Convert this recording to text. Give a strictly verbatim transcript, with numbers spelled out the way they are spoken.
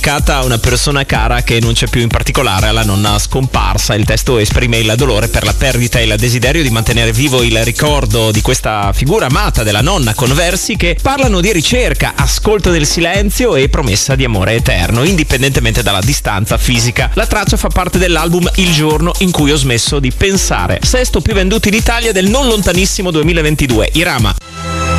Cata a una persona cara che non c'è più, in particolare alla nonna scomparsa. Il testo esprime il dolore per la perdita e il desiderio di mantenere vivo il ricordo di questa figura amata della nonna, con versi che parlano di ricerca, ascolto del silenzio e promessa di amore eterno, indipendentemente dalla distanza fisica. La traccia fa parte dell'album Il giorno in cui ho smesso di pensare, sesto più venduto in Italia del non lontanissimo duemilaventidue. Irama.